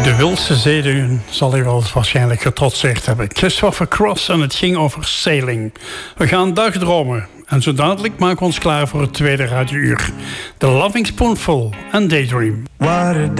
Wildse zeeën zal u wel waarschijnlijk getrotseerd hebben. Christopher Cross en het ging over sailing. We gaan dagdromen. En zo dadelijk maken we ons klaar voor het tweede radiouur. The Loving Spoonful en Daydream.